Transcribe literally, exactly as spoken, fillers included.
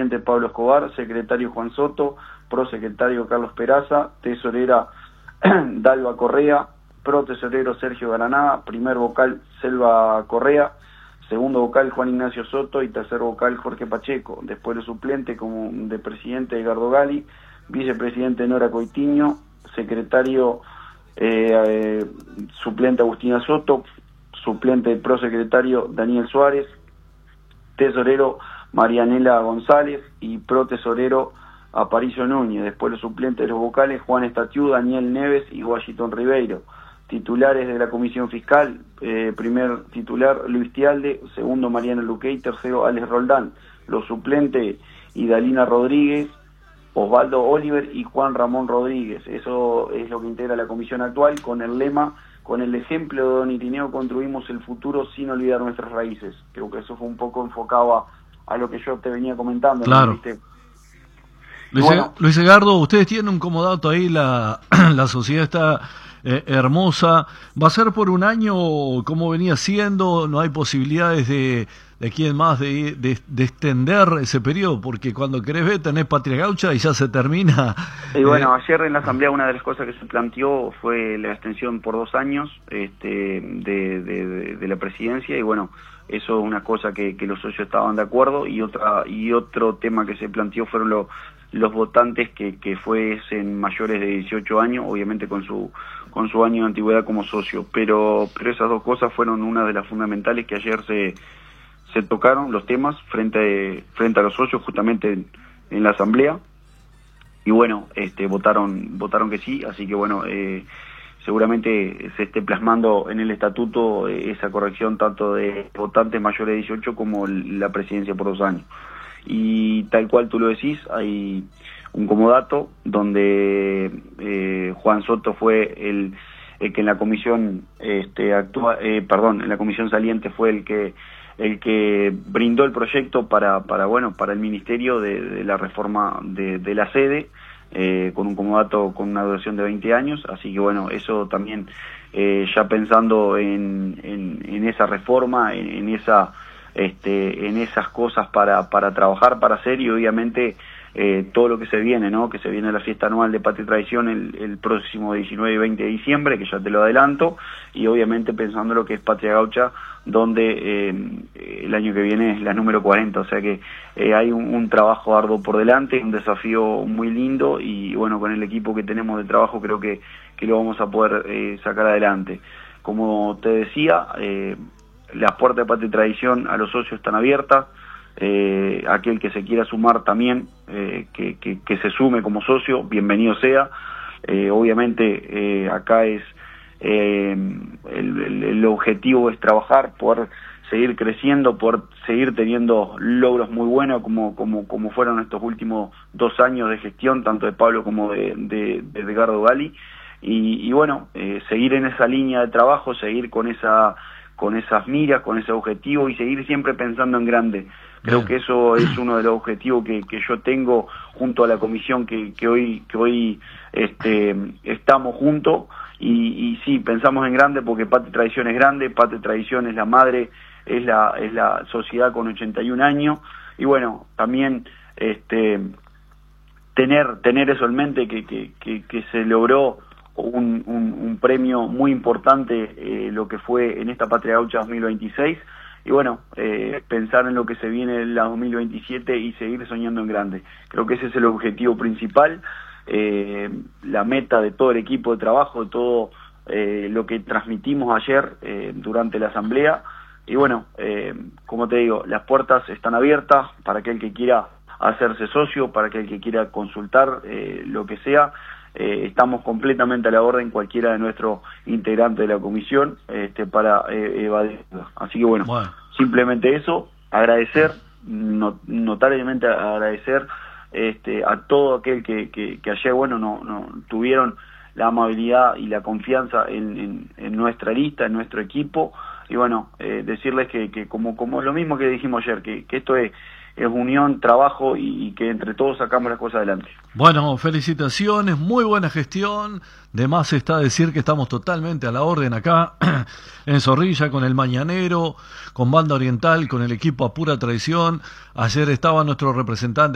vicepresidente Pablo Escobar, secretario Juan Soto, prosecretario Carlos Peraza, tesorera Dalva Correa, protesorero Sergio Granada, primer vocal Selva Correa, segundo vocal Juan Ignacio Soto y tercer vocal Jorge Pacheco. Después los suplentes como de presidente Edgardo Gali, vicepresidente Nora Coitiño, secretario eh, eh, suplente Agustina Soto, suplente prosecretario Daniel Suárez, tesorero Marianela González y protesorero Aparicio Núñez. Después los suplentes de los vocales Juan Estatiu, Daniel Neves y Washington Ribeiro. Titulares de la Comisión Fiscal, eh, primer titular Luis Tialde, segundo Mariano Luquey, tercero Alex Roldán. Los suplentes Idalina Rodríguez, Osvaldo Oliver y Juan Ramón Rodríguez. Eso es lo que integra la comisión actual, con el lema, con el ejemplo de Don Irineo construimos el futuro sin olvidar nuestras raíces. Creo que eso fue un poco enfocado a, a lo que yo te venía comentando. Claro. ¿No? ¿Viste? Luis, Bueno, Luis Edgardo, ustedes tienen un comodato ahí, la, la sociedad está eh, hermosa. ¿Va a ser por un año como venía siendo? ¿No hay posibilidades de, de aquí en más de, de, de extender ese periodo? Porque cuando querés ver tenés Patria Gaucha y ya se termina. Y bueno, eh, ayer en la asamblea una de las cosas que se planteó fue la extensión por dos años este, de, de, de, de la presidencia, y bueno, eso es una cosa que, que los socios estaban de acuerdo. Y otra y otro tema que se planteó fueron los los votantes que, que fuesen mayores de dieciocho años, obviamente con su con su año de antigüedad como socio, pero pero esas dos cosas fueron una de las fundamentales que ayer se se tocaron los temas frente frente a los socios justamente en, en la asamblea, y bueno, este votaron votaron que sí, así que bueno, eh, seguramente se esté plasmando en el estatuto eh, esa corrección tanto de votantes mayores de dieciocho como la presidencia por dos años. Y tal cual tú lo decís, hay un comodato donde eh, Juan Soto fue el, el que en la comisión este actúa, eh, perdón, en la comisión saliente fue el que el que brindó el proyecto para para bueno para el ministerio de, de la reforma de, de la sede, eh, con un comodato con una duración de veinte años, así que bueno, eso también eh, ya pensando en, en, en esa reforma, en, en esa Este, en esas cosas para, para trabajar, para hacer, y obviamente eh, todo lo que se viene, ¿no? Que se viene la fiesta anual de Patria y Tradición el, el próximo diecinueve y veinte de diciembre, que ya te lo adelanto, y obviamente pensando lo que es Patria Gaucha, donde eh, el año que viene es la número cuarenta, o sea que eh, hay un, un trabajo arduo por delante, un desafío muy lindo, y bueno, con el equipo que tenemos de trabajo creo que, que lo vamos a poder eh, sacar adelante. Como te decía, eh, las puertas de Patria y Tradición a los socios están abiertas, eh, aquel que se quiera sumar también, eh, que, que, que se sume como socio, bienvenido sea. Eh, obviamente eh, acá es eh, el, el, el objetivo es trabajar, poder seguir creciendo, poder seguir teniendo logros muy buenos como, como, como fueron estos últimos dos años de gestión, tanto de Pablo como de, de, de Edgardo Gali, y, y bueno, eh, seguir en esa línea de trabajo, seguir con esa con esas miras, con ese objetivo, y seguir siempre pensando en grande. Creo Bien. que eso es uno de los objetivos que, que yo tengo junto a la comisión que, que hoy que hoy este, estamos juntos, y, y sí, pensamos en grande porque Patria y Tradición es grande, Patria y Tradición es la madre, es la es la sociedad con ochenta y un años, y bueno, también este tener tener eso en mente, que, que, que, que se logró Un, un, un premio muy importante, eh, lo que fue en esta Patria Gaucha dos mil veintiséis, y bueno, eh, pensar en lo que se viene en la dos mil veintisiete y seguir soñando en grande. Creo que ese es el objetivo principal, eh, la meta de todo el equipo de trabajo, de todo eh, lo que transmitimos ayer eh, durante la asamblea, y bueno, eh, como te digo, las puertas están abiertas para aquel que quiera hacerse socio, para aquel que quiera consultar eh, lo que sea. Eh, estamos completamente a la orden, cualquiera de nuestros integrantes de la comisión, este, para eh, evadir. Así que bueno, bueno, simplemente eso, agradecer, not, notablemente agradecer este, a todo aquel que, que, que ayer, bueno, no, no tuvieron la amabilidad y la confianza en, en, en nuestra lista, en nuestro equipo, y bueno, eh, decirles que, que como, como lo mismo que dijimos ayer, que, que esto es es unión, trabajo, y, y que entre todos sacamos las cosas adelante. Bueno, felicitaciones, muy buena gestión. De más está decir que estamos totalmente a la orden acá en Zorrilla, con el Mañanero, con Banda Oriental, con el equipo a Pura Tradición. Ayer estaba nuestro representante